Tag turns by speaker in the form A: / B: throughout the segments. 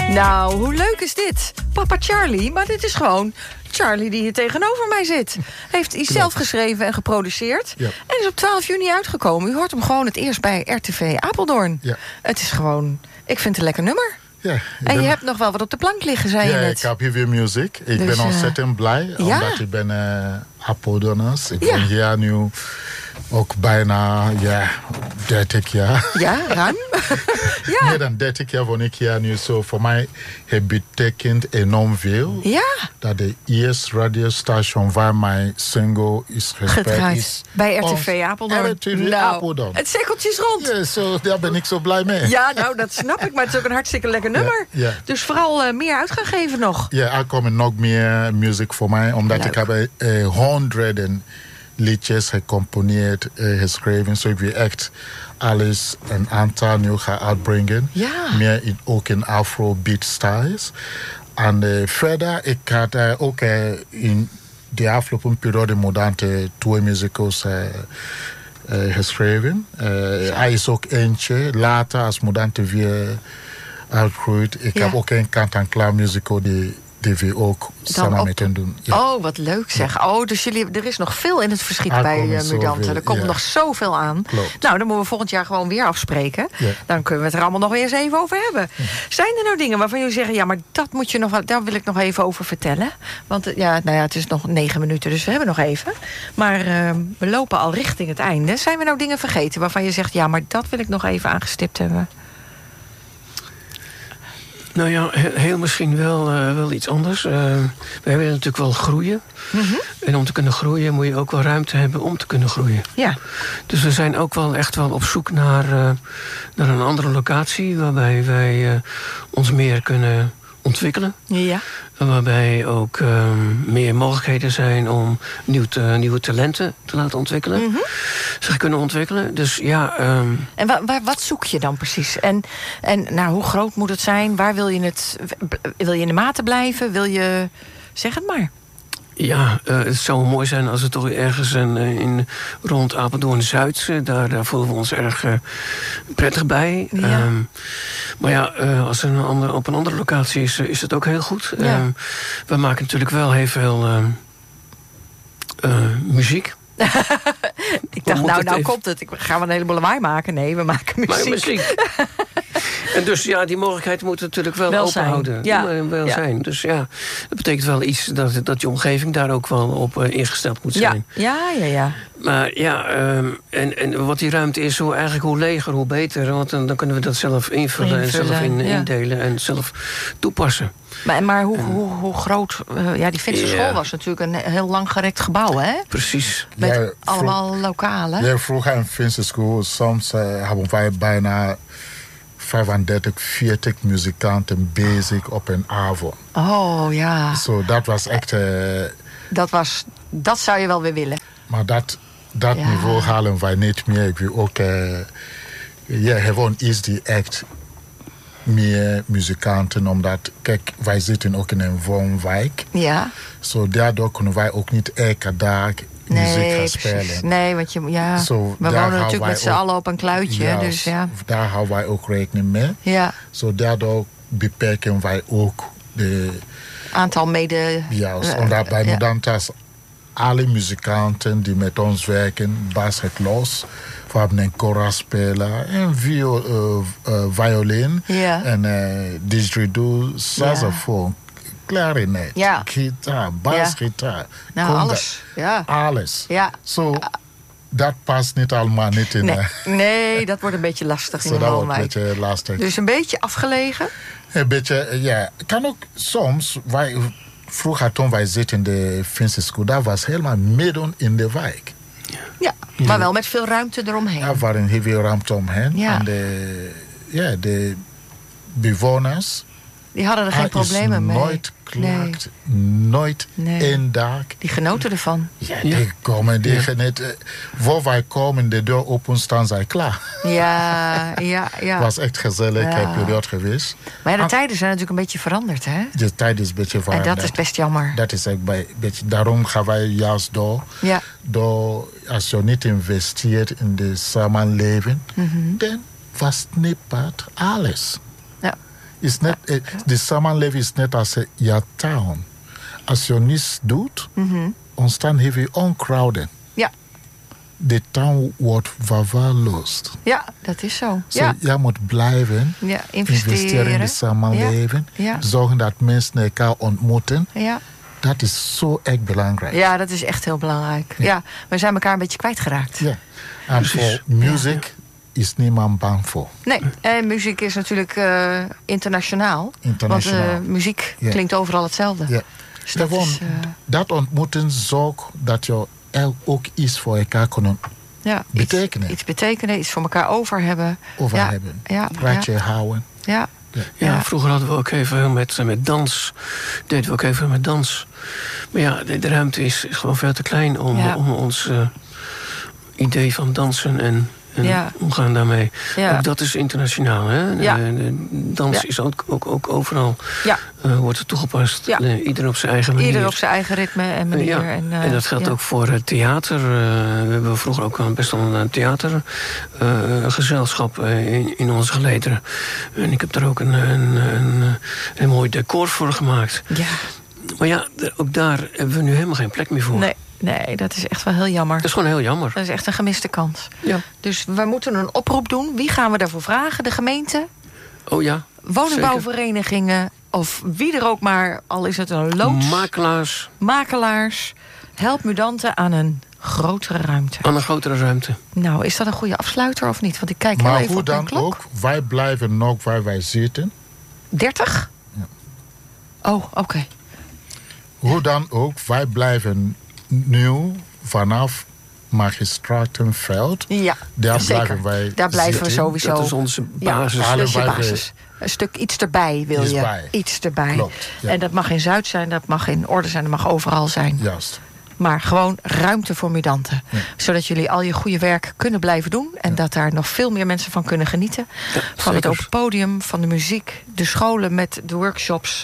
A: Nou, hoe leuk is dit? Papa Charlie, maar dit is gewoon Charlie die hier tegenover mij zit. Heeft hij zelf geschreven en geproduceerd. Ja. En is op 12 juni uitgekomen. U hoort hem gewoon het eerst bij RTV Apeldoorn. Ja. Het is gewoon, ik vind het een lekker nummer. Ja, en je hebt nog wel wat op de plank liggen, zei je net.
B: Ja, ik heb hier weer muziek. Ik ben ontzettend blij, omdat ik ben Apeldoorners. Ik ben hier nu ook bijna 30 jaar.
A: Ja, ruim.
B: Meer dan 30 jaar woon ik hier nu. So voor mij het betekent enorm veel. Ja. Dat de eerste radiostation waar mijn single is gespeeld is.
A: Bij RTV Apeldoorn.
B: RTV Apeldoorn.
A: Het cirkeltje is rond.
B: Ja, so, daar ben ik zo blij mee.
A: Ja, nou, dat snap ik. Maar het is ook een hartstikke lekker nummer. Ja. Dus vooral meer uit gaan geven nog.
B: Ja, er komen nog meer muziek voor mij. Omdat ik heb 100 liedjes gecomponeerd, geschreven. So ik wil echt alles een aantal nu gaan uitbrengen. Ja. Meer ook in Afrobeat styles. En verder, ik had ook in de afgelopen periode moderne 2 musicals geschreven. Hij is ook eentje. Later, als moderne weer uitgroeit. Ik heb ook een kant-en-klaar musical die we ook samen met hen doen.
A: Ja. Oh, wat leuk zeg. Ja. Oh, dus er is nog veel in het verschiet bij Mudanten. Er komt nog zoveel aan. Klopt. Nou, dan moeten we volgend jaar gewoon weer afspreken. Ja. Dan kunnen we het er allemaal nog eens even over hebben. Ja. Zijn er nou dingen waarvan jullie zeggen, ja, maar dat moet je nog, daar wil ik nog even over vertellen? Want het is nog 9 minuten, dus we hebben nog even. Maar we lopen al richting het einde. Zijn we nou dingen vergeten waarvan je zegt, ja, maar dat wil ik nog even aangestipt hebben?
C: Nou ja, heel misschien wel iets anders. We willen natuurlijk wel groeien. Mm-hmm. En om te kunnen groeien moet je ook wel ruimte hebben om te kunnen groeien. Ja. Dus we zijn ook wel echt wel op zoek naar een andere locatie waarbij wij ons meer kunnen ontwikkelen. Ja. Waarbij ook meer mogelijkheden zijn om nieuwe talenten te laten ontwikkelen. Mm-hmm. Zich kunnen ontwikkelen. Dus ja.
A: En wat zoek je dan precies? En nou, hoe groot moet het zijn? Waar wil je het? Wil je in de maten blijven? Wil je? Zeg het maar.
C: Ja, het zou mooi zijn als het toch ergens rond Apeldoorn-Zuid. Daar voelen we ons erg prettig bij. Ja. Maar ja, als er op een andere locatie is het ook heel goed. Ja. We maken natuurlijk wel heel veel muziek.
A: Ik dacht, nou komt het. Gaan we een heleboel lawaai maken? Nee, we maken muziek.
C: En dus ja, die mogelijkheid moet natuurlijk wel openhouden. Wel zijn. Dus ja, dat betekent wel iets dat je omgeving daar ook wel op ingesteld moet zijn.
A: Ja.
C: Maar ja, en wat die ruimte is, hoe leger, hoe beter. Want dan kunnen we dat zelf invullen en zelf indelen en zelf toepassen.
A: Maar hoe groot... die Finse school was natuurlijk een heel langgerekt gebouw, hè?
C: Precies.
A: Met allemaal lokalen.
B: Ja, vroeger in Finse school, soms hebben wij bijna 35, 40 muzikanten bezig op een avond.
A: Oh, ja.
B: So, dat was echt...
A: Dat zou je wel weer willen.
B: Maar dat niveau halen wij niet meer. Ik wil ook... gewoon is die echt meer muzikanten. Omdat, kijk, wij zitten ook in een woonwijk. Ja. So, daardoor kunnen wij ook niet elke dag muziek gaan spelen.
A: Precies. Nee, want we wonen natuurlijk met z'n allen op een kluitje.
B: Ja,
A: dus ja.
B: Daar houden wij ook rekening mee. Ja. So, daardoor beperken wij ook de
A: aantal mede...
B: Juist, omdat bij Mudantas alle muzikanten die met ons werken, bas het los. We hebben een koraalspeler, een violin, en didgeridoo, saxofoon, klarinet, gitaar, basgitaar.
A: Nou, alles. Ja.
B: Alles. Ja. Dat past niet allemaal niet in.
A: Nee, dat wordt een beetje lastig in de woonwijk. Dat wordt een beetje lastig. Dus een beetje afgelegen?
B: Een beetje, ja. Kan ook soms... Vroeger toen wij zitten in de Finse school, dat was helemaal midden in de wijk.
A: Ja, maar wel met veel ruimte eromheen.
B: Er waren heel veel ruimte omheen. Ja. En de bewoners...
A: Die hadden er geen problemen mee.
B: Nooit klaagt, nooit één dag.
A: Die genoten ervan.
B: Ja, die komen, die genieten. Voor wij komen, de deur open, staan zij klaar.
A: Ja.
B: Het was echt gezellig, periode geweest.
A: Maar de tijden zijn natuurlijk een beetje veranderd, hè?
B: De tijd is een beetje veranderd.
A: En dat is best jammer.
B: Dat is echt een beetje, daarom gaan wij juist door, als je niet investeert in de samenleving, dan versnippert alles. Is net, de samenleving is net als je town. Als je niets doet, ontstaan heel veel oncrowding.
A: Ja.
B: De town wordt verwaarloosd.
A: Ja, dat is zo.
B: So je moet blijven investeren in de samenleving.
A: Ja.
B: Zorgen dat mensen elkaar ontmoeten.
A: Ja.
B: Dat is zo echt belangrijk.
A: Ja, dat is echt heel belangrijk. Ja, we zijn elkaar een beetje kwijtgeraakt.
B: Ja. En voor muziek is niemand bang voor.
A: Nee, en muziek is natuurlijk internationaal. Want muziek klinkt overal hetzelfde.
B: Ja.
A: Dus
B: dat ontmoeten zorgt dat je ook iets voor elkaar kunnen betekenen.
A: Iets betekenen, iets voor elkaar over hebben.
B: Raadje houden.
C: Ja, vroeger hadden we ook even met dans. Deden we ook even met dans. Maar ja, de ruimte is gewoon veel te klein om ons idee van dansen en omgaan daarmee. Ja. Ook dat is internationaal. Hè?
A: Ja.
C: Dans is ook overal wordt toegepast.
A: Ja.
C: Ieder op zijn eigen manier.
A: Ieder op zijn eigen ritme en manier.
C: En dat geldt ook voor theater. We hebben vroeger ook best wel een theatergezelschap in onze gelederen. En ik heb daar ook een mooi decor voor gemaakt.
A: Ja.
C: Maar ja, ook daar hebben we nu helemaal geen plek meer voor.
A: Nee, dat is echt wel heel jammer.
C: Dat is gewoon heel jammer.
A: Dat is echt een gemiste kans.
C: Ja.
A: Dus we moeten een oproep doen. Wie gaan we daarvoor vragen? De gemeente?
C: Oh ja.
A: Woningbouwverenigingen? Of wie er ook maar, al is het een loods. Makelaars. Help mudanten aan een grotere ruimte.
C: Aan een grotere ruimte.
A: Nou, is dat een goede afsluiter of niet? Want ik kijk heel even op mijn klok.
B: Maar hoe dan ook, wij blijven nog waar wij zitten.
A: 30?
B: Ja.
A: Oh, oké.
B: Hoe dan ook, wij blijven nu vanaf Magistratenveld.
A: Ja,
B: daar
A: zeker.
B: Blijven wij
A: daar blijven we sowieso.
C: Dat is onze basis.
A: Ja, dat is je basis. Een stuk iets erbij wil je. Iets erbij.
B: Klopt, ja.
A: En dat mag in Zuid zijn, dat mag in Orde zijn, dat mag overal zijn.
B: Juist.
A: Maar gewoon ruimte voor mudanten. Ja. Zodat jullie al je goede werk kunnen blijven doen. En dat daar nog veel meer mensen van kunnen genieten. Van het open podium, van de muziek, de scholen met de workshops.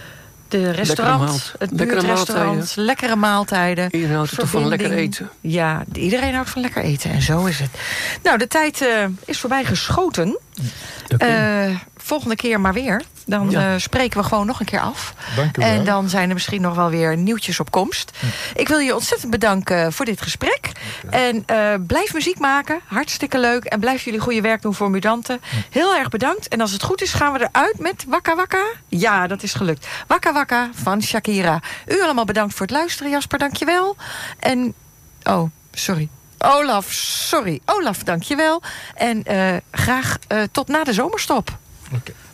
A: De restaurant, het buurtrestaurant, lekkere maaltijden.
C: Iedereen houdt toch van lekker eten?
A: Ja, iedereen houdt van lekker eten. En zo is het. Nou, de tijd is voorbij geschoten. Volgende keer maar weer. Dan spreken we gewoon nog een keer af.
B: Dank u wel.
A: En dan zijn er misschien nog wel weer nieuwtjes op komst. Ik wil je ontzettend bedanken voor dit gesprek. En blijf muziek maken. Hartstikke leuk. En blijf jullie goede werk doen voor mudanten. Heel erg bedankt. En als het goed is gaan we eruit met Waka Waka. Ja, dat is gelukt. Waka Waka van Shakira. U allemaal bedankt voor het luisteren, Jasper. Dankjewel. En... Oh, sorry. Olaf, dankjewel. En graag tot na de zomerstop.
B: Oké.